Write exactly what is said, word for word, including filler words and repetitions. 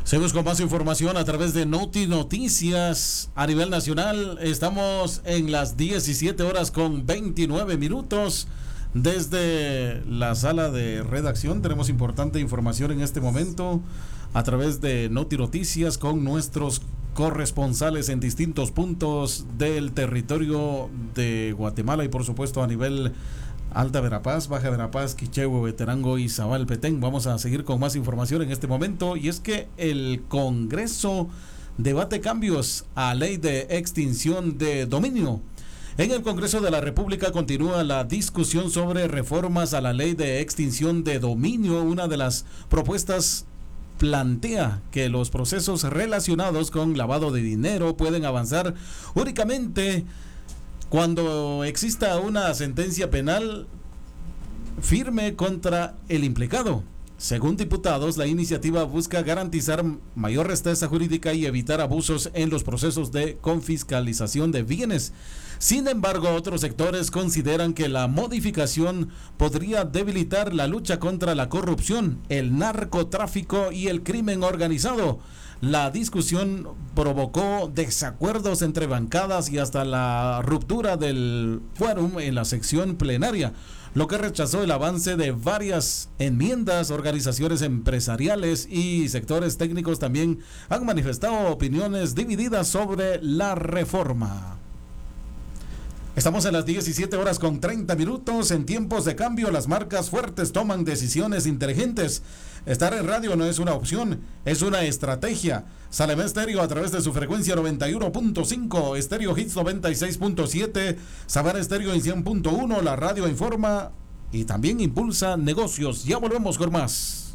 Seguimos con más información a través de Noti Noticias a nivel nacional. Estamos en las diecisiete horas con veintinueve minutos. Desde la sala de redacción tenemos importante información en este momento a través de Noti Noticias con nuestros corresponsales en distintos puntos del territorio de Guatemala y por supuesto a nivel Alta Verapaz, Baja Verapaz, Quichehue, Veterango y Zabal Petén. Vamos a seguir con más información en este momento, y es que el Congreso debate cambios a ley de extinción de dominio. En el Congreso de la República continúa la discusión sobre reformas a la ley de extinción de dominio. Una de las propuestas plantea que los procesos relacionados con lavado de dinero pueden avanzar únicamente cuando exista una sentencia penal firme contra el implicado. Según diputados, la iniciativa busca garantizar mayor certeza jurídica y evitar abusos en los procesos de confiscalización de bienes. Sin embargo, otros sectores consideran que la modificación podría debilitar la lucha contra la corrupción, el narcotráfico y el crimen organizado. La discusión provocó desacuerdos entre bancadas y hasta la ruptura del quórum en la sección plenaria, lo que rechazó el avance de varias enmiendas. Organizaciones empresariales y sectores técnicos también han manifestado opiniones divididas sobre la reforma. Estamos en las diecisiete horas con treinta minutos. En tiempos de cambio, las marcas fuertes toman decisiones inteligentes. Estar en radio no es una opción, es una estrategia. Salem Estéreo a través de su frecuencia noventa y uno punto cinco, Estéreo Hits noventa y seis punto siete, Sabar Estéreo en cien punto uno, la radio informa y también impulsa negocios. Ya volvemos con más.